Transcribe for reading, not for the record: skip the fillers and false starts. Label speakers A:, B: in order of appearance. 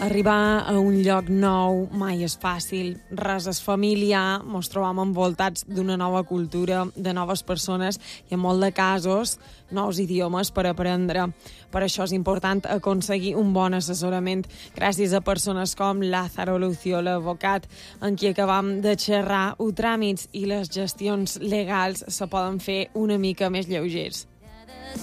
A: Arribar a un lloc nou mai és fàcil, res és familiar, ens trobam envoltats d'una nova cultura, de noves persones i en molt de casos nous idiomes per aprendre. Per això és important aconseguir un bon assessorament gràcies a persones com Lázaro Lucio, l'advocat, en qui acabam de xerrar. Els tràmits i les gestions legals se poden fer una mica més lleugers.